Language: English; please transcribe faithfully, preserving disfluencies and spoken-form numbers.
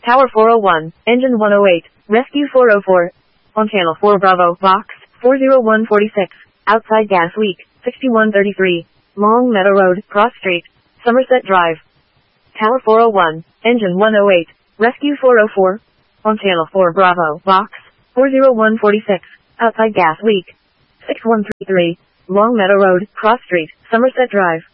Tower four oh one, Engine one oh eight, Rescue four oh four. On Channel four Bravo, Box, four oh one forty-six. Outside gas leak, sixty-one thirty-three. Long Meadow Road, Cross Street, Somerset Drive. Tower four oh one, Engine one oh eight, Rescue four oh four. On Channel four Bravo, Box, four oh one forty-six. Outside gas leak, six one three three. Long Meadow Road, Cross Street, Somerset Drive.